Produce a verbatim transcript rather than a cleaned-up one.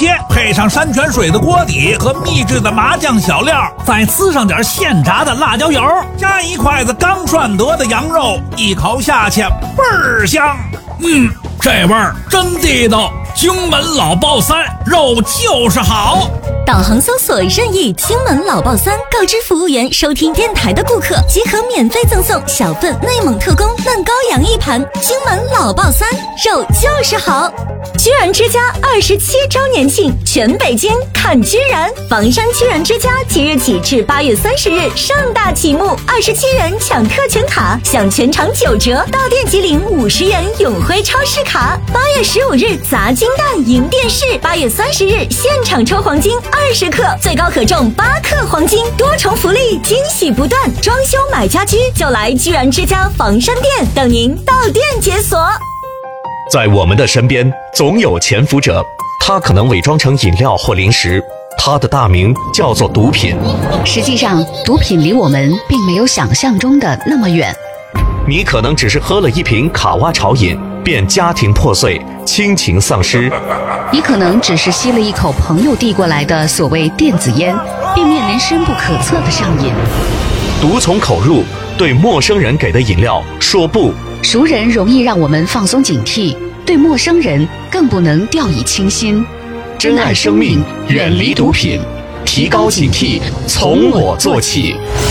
蟹，配上山泉水的锅底和秘制的麻酱小料，再呲上点现炸的辣椒油，加一筷子刚涮得的羊肉，一口下去倍儿香。嗯，这味儿真地道。荆门老爆三，肉就是好。 导航搜索任意荆门老爆三，告知服务员收听电台的顾客即可免费赠送小份内蒙特供嫩羔羊一盘。荆门老爆三，肉就是好。居然之家二十七周年庆，全北京看居然！房山居然之家即日起至八月三十日盛大启幕，二十七元抢特权卡，享全场九折，到店即领五十元永辉超市卡。八月十五日砸金蛋赢电视，八月三十日现场抽黄金二十克，最高可中八克黄金，多重福利，惊喜不断。装修买家居就来居然之家房山店，等您到店解锁。 在我们的身边总有潜伏者，他可能伪装成饮料或零食，他的大名叫做毒品。 实际上，毒品离我们并没有想象中的那么远。 你可能只是喝了一瓶卡哇潮饮，便家庭破碎，亲情丧失。 你可能只是吸了一口朋友递过来的所谓电子烟，便面临深不可测的上瘾。 毒从口入，对陌生人给的饮料说不。 熟人容易让我们放松警惕，对陌生人更不能掉以轻心。 珍爱生命，远离毒品，提高警惕，从我做起。